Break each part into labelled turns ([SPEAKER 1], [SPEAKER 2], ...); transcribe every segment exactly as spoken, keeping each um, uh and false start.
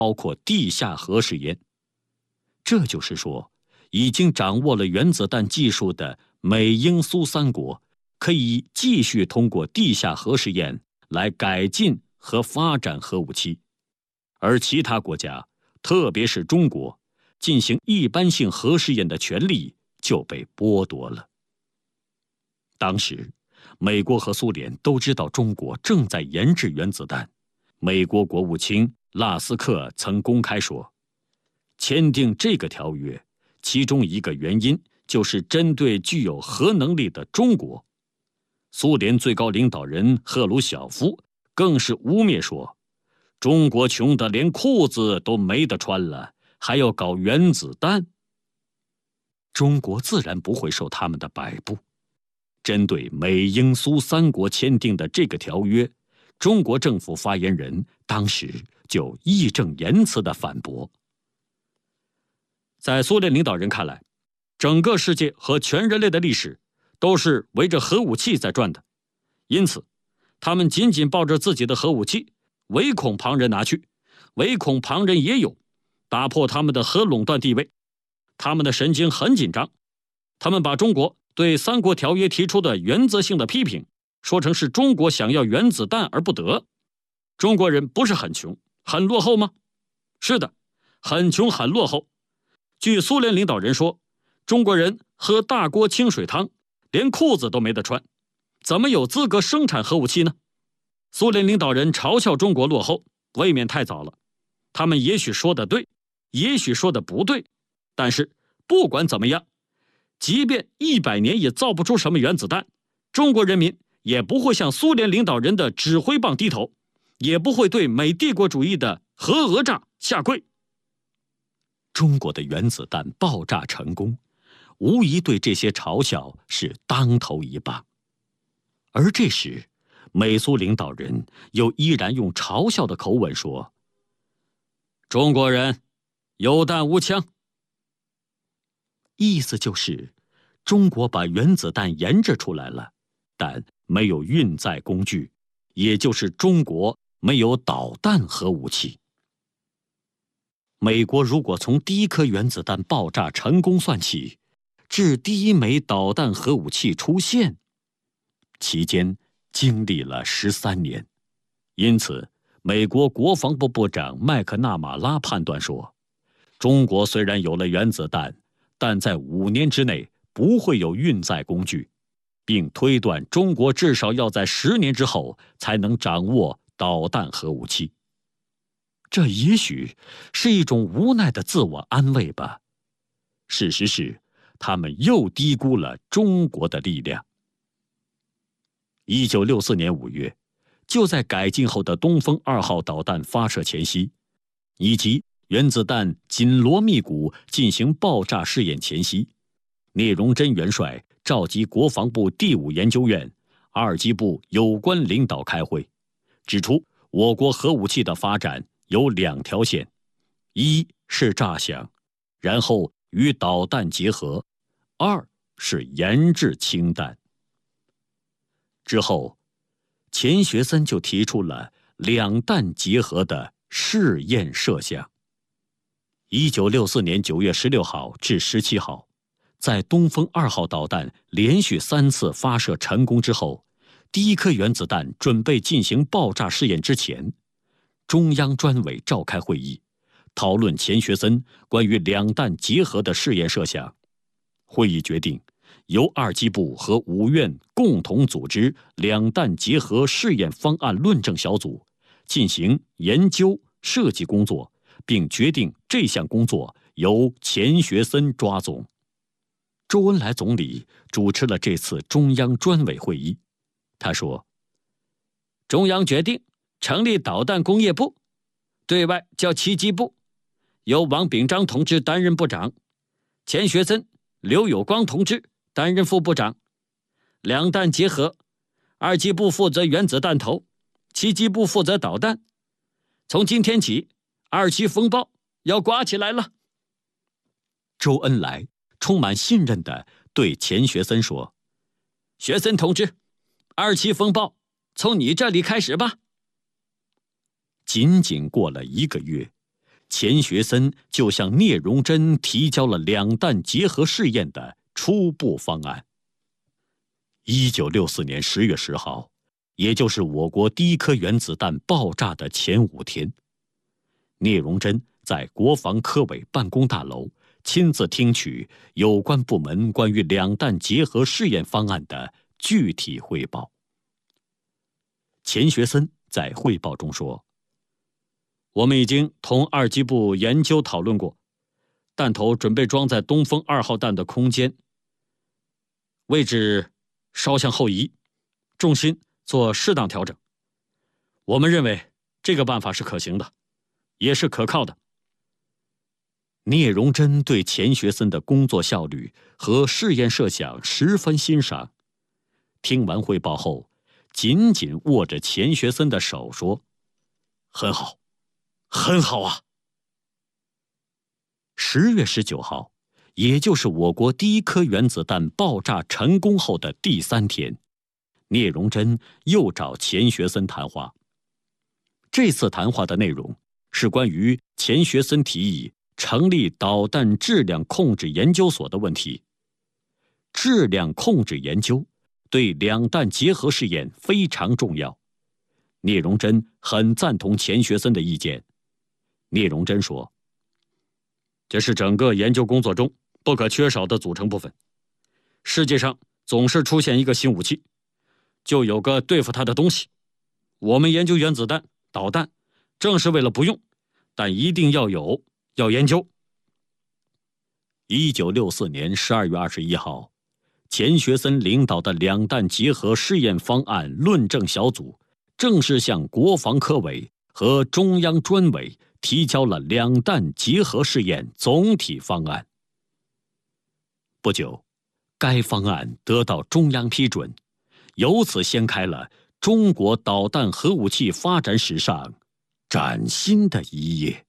[SPEAKER 1] 包括地下核试验。这就是说，已经掌握了原子弹技术的美英苏三国，可以继续通过地下核试验来改进和发展核武器，而其他国家，特别是中国，进行一般性核试验的权利就被剥夺了。当时，美国和苏联都知道中国正在研制原子弹。美国国务卿拉斯克曾公开说，签订这个条约，其中一个原因就是针对具有核能力的中国。苏联最高领导人赫鲁晓夫更是污蔑说，中国穷得连裤子都没得穿了，还要搞原子弹。中国自然不会受他们的摆布。针对美英苏三国签订的这个条约，中国政府发言人当时就义正言辞地反驳。在苏联领导人看来，整个世界和全人类的历史都是围着核武器在转的，因此他们紧紧抱着自己的核武器，唯恐旁人拿去，唯恐旁人也有，打破他们的核垄断地位。他们的神经很紧张，他们把中国对三国条约提出的原则性的批评说成是中国想要原子弹而不得。中国人不是很穷很落后吗？是的，很穷很落后。据苏联领导人说，中国人喝大锅清水汤，连裤子都没得穿，怎么有资格生产核武器呢？苏联领导人嘲笑中国落后，未免太早了。他们也许说的对，也许说的不对，但是不管怎么样，即便一百年也造不出什么原子弹，中国人民也不会向苏联领导人的指挥棒低头，也不会对美帝国主义的核讹诈下跪。中国的原子弹爆炸成功，无疑对这些嘲笑是当头一棒。而这时，美苏领导人又依然用嘲笑的口吻说：“中国人有弹无枪。”意思就是，中国把原子弹研制出来了，但没有运载工具，也就是中国没有导弹核武器。美国如果从第一颗原子弹爆炸成功算起，至第一枚导弹核武器出现，期间经历了十三年。因此，美国国防部部长麦克纳马拉判断说，中国虽然有了原子弹，但在五年之内不会有运载工具，并推断中国至少要在十年之后才能掌握导弹核武器。这也许是一种无奈的自我安慰吧。事实是，他们又低估了中国的力量。一九六四年五月，就在改进后的东风二号导弹发射前夕，以及原子弹紧锣密鼓进行爆炸试验前夕，聂荣臻元帅召集国防部第五研究院、二机部有关领导开会，指出我国核武器的发展有两条线：一是炸响，然后与导弹结合；二是研制氢弹。之后，钱学森就提出了两弹结合的试验设想。一九六四年九月十六号至十七号，在东风二号导弹连续三次发射成功之后，第一颗原子弹准备进行爆炸试验之前，中央专委召开会议，讨论钱学森关于两弹结合的试验设想。会议决定，由二机部和五院共同组织两弹结合试验方案论证小组，进行研究设计工作，并决定这项工作由钱学森抓总。周恩来总理主持了这次中央专委会议。他说：“中央决定成立导弹工业部，对外叫七机部，由王炳章同志担任部长，钱学森、刘有光同志担任副部长。两弹结合，二机部负责原子弹头，七机部负责导弹。从今天起，二七风暴要刮起来了。”周恩来充满信任地对钱学森说：“学森同志，二七风暴从你这里开始吧。”仅仅过了一个月， 钱学森就向聂荣臻提交了两弹结合试验的初步方案。一九六四年十月十号，也就是我国第一颗原子弹爆炸的前五天，聂荣臻在国防科委办公大楼亲自听取有关部门关于两弹结合试验方案的具体汇报。钱学森在汇报中说：“我们已经同二机部研究讨论过，弹头准备装在东风二号弹的空间位置稍向后移，重心做适当调整。我们认为这个办法是可行的，也是可靠的。”聂荣臻对钱学森的工作效率和试验设想十分欣赏，听完汇报后，紧紧握着钱学森的手说：“很好，很好啊！”十月十九号，也就是我国第一颗原子弹爆炸成功后的第三天，聂荣臻又找钱学森谈话。这次谈话的内容是关于钱学森提议成立导弹质量控制研究所的问题。质量控制研究对两弹结合试验非常重要。聂荣臻很赞同钱学森的意见。聂荣臻说：“这是整个研究工作中不可缺少的组成部分。世界上总是出现一个新武器，就有个对付它的东西。我们研究原子弹、导弹，正是为了不用，但一定要有，要研究。”一九六四年十二月二十一号，钱学森领导的两弹结合试验方案论证小组正式向国防科委和中央专委提交了两弹结合试验总体方案。不久，该方案得到中央批准，由此掀开了中国导弹核武器发展史上崭新的一页。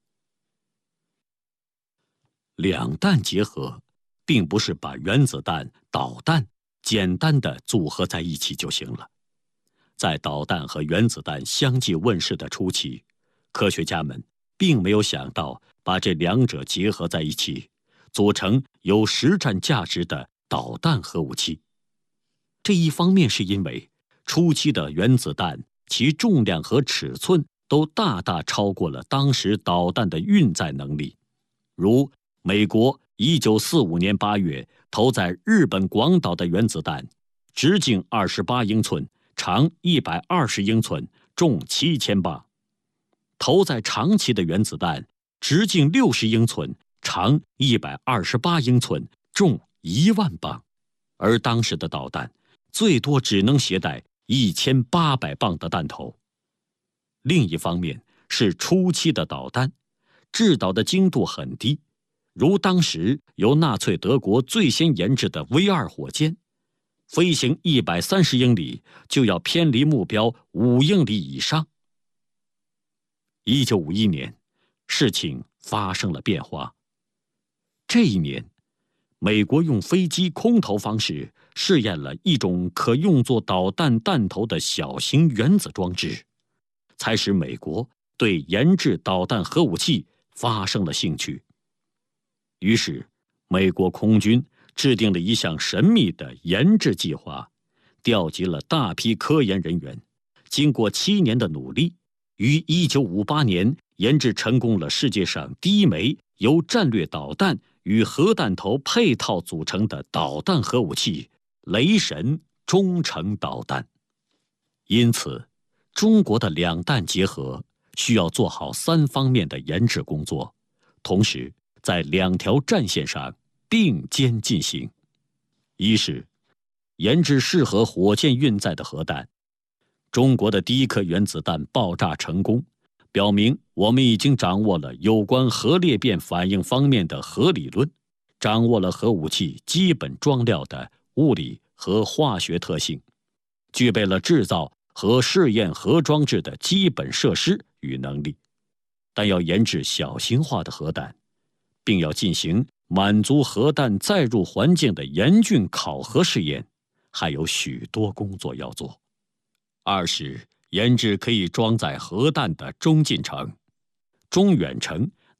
[SPEAKER 1] 两弹结合并不是把原子弹、导弹简单的组合在一起就行了。在导弹和原子弹相继问世的初期，科学家们并没有想到把这两者结合在一起，组成有实战价值的导弹核武器。这一方面是因为初期的原子弹其重量和尺寸都大大超过了当时导弹的运载能力，如美国一九四五年八月投在日本广岛的原子弹，直径二十八英寸，长一百二十英寸，重七千磅；投在长崎的原子弹，直径六十英寸，长一百二十八英寸，重一万磅。而当时的导弹最多只能携带一千八百磅的弹头。另一方面是初期的导弹，制导的精度很低，如当时由纳粹德国最先研制的 V 二 火箭，飞行一百三十英里就要偏离目标五英里以上。一九五一年，事情发生了变化。这一年，美国用飞机空投方式试验了一种可用作导弹弹头的小型原子装置，才使美国对研制导弹核武器发生了兴趣。于是，美国空军制定了一项神秘的研制计划，调集了大批科研人员，经过七年的努力，于一九五八年研制成功了世界上第一枚由战略导弹与核弹头配套组成的导弹核武器——雷神中程导弹。因此，中国的两弹结合需要做好三方面的研制工作，同时在两条战线上并肩进行。一是研制适合火箭运载的核弹。中国的第一颗原子弹爆炸成功，表明我们已经掌握了有关核裂变反应方面的核理论，掌握了核武器基本装料的物理和化学特性，具备了制造和试验核装置的基本设施与能力。但要研制小型化的核弹，并要进行满足核弹载入环境的严峻考核试验，还有许多工作要做。二是研制可以装载核弹的中近程、中远程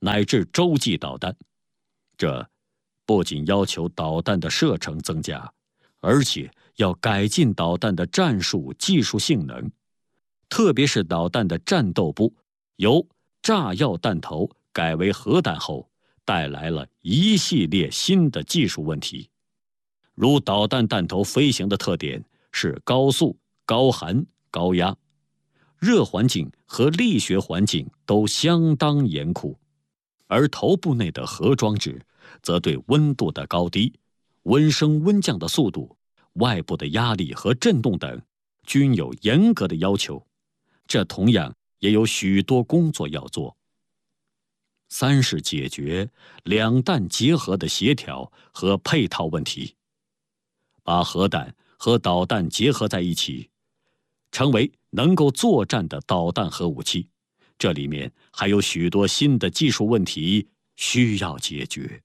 [SPEAKER 1] 乃至洲际导弹。这不仅要求导弹的射程增加，而且要改进导弹的战术技术性能，特别是导弹的战斗部由炸药弹头改为核弹后，带来了一系列新的技术问题。如导弹弹头飞行的特点是高速、高寒、高压，热环境和力学环境都相当严酷，而头部内的核装置则对温度的高低、温升温降的速度、外部的压力和振动等均有严格的要求，这同样也有许多工作要做。三是解决两弹结合的协调和配套问题，把核弹和导弹结合在一起，成为能够作战的导弹核武器。这里面还有许多新的技术问题需要解决。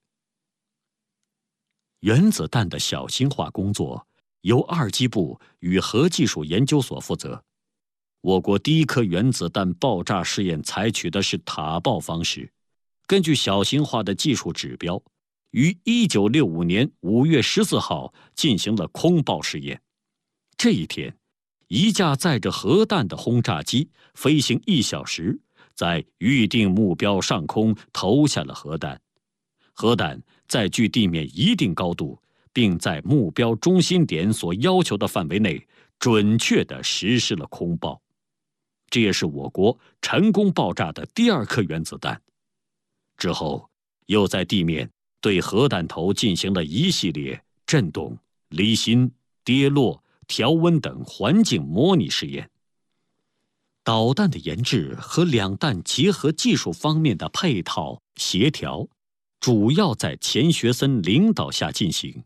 [SPEAKER 1] 原子弹的小型化工作由二机部与核技术研究所负责。我国第一颗原子弹爆炸试验采取的是塔爆方式，根据小型化的技术指标，于一九六五年五月十四号进行了空爆试验。这一天，一架载着核弹的轰炸机飞行一小时，在预定目标上空投下了核弹。核弹在距地面一定高度，并在目标中心点所要求的范围内，准确地实施了空爆。这也是我国成功爆炸的第二颗原子弹。之后，又在地面对核弹头进行了一系列振动、离心、跌落、调温等环境模拟试验。导弹的研制和两弹结合技术方面的配套协调，主要在钱学森领导下进行。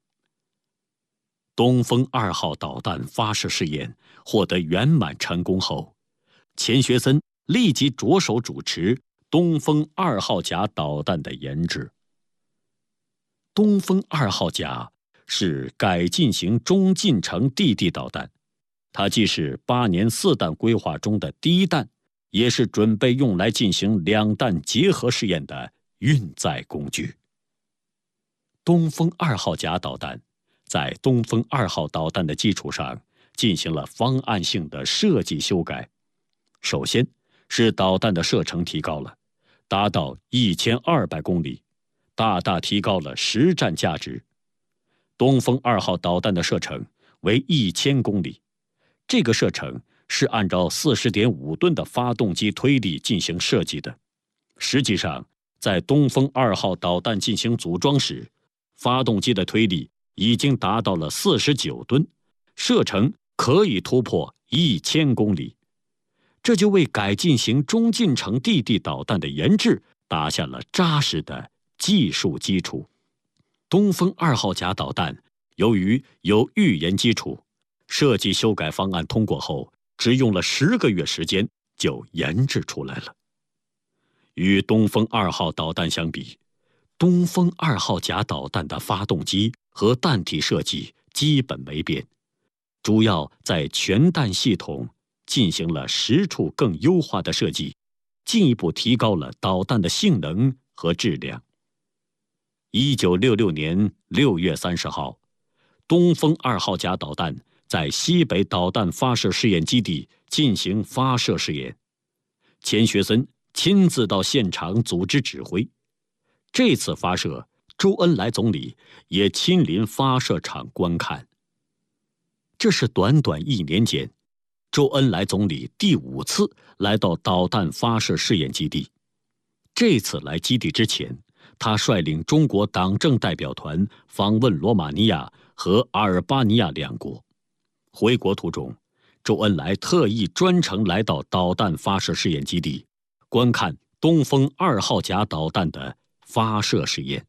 [SPEAKER 1] 东风二号导弹发射试验获得圆满成功后，钱学森立即着手主持东风二号甲导弹的研制。东风二号甲是改进型中近程地地导弹，它既是八年四弹规划中的第一弹，也是准备用来进行两弹结合试验的运载工具。东风二号甲导弹在东风二号导弹的基础上进行了方案性的设计修改。首先是导弹的射程提高了，达到一千二百公里，大大提高了实战价值。东风二号导弹的射程为一千公里，这个射程是按照 四十点五吨的发动机推力进行设计的。实际上，在东风二号导弹进行组装时，发动机的推力已经达到了四十九吨，射程可以突破一千公里。这就为改进型中近程地地导弹的研制打下了扎实的技术基础。东风二号甲导弹由于有预研基础，设计修改方案通过后，只用了十个月时间就研制出来了。与东风二号导弹相比，东风二号甲导弹的发动机和弹体设计基本没变，主要在全弹系统进行了十处更优化的设计，进一步提高了导弹的性能和质量。一九六六年六月三十号，东风二号甲导弹在西北导弹发射试验基地进行发射试验，钱学森亲自到现场组织指挥。这次发射，周恩来总理也亲临发射场观看。这是短短一年间，周恩来总理第五次来到导弹发射试验基地。这次来基地之前，他率领中国党政代表团访问罗马尼亚和阿尔巴尼亚两国。回国途中，周恩来特意专程来到导弹发射试验基地，观看东风二号甲导弹的发射试验。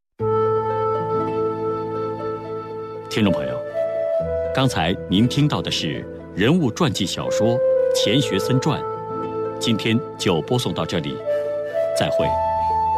[SPEAKER 1] 听众朋友，刚才您听到的是人物传记小说《钱学森传》，今天就播送到这里，再会。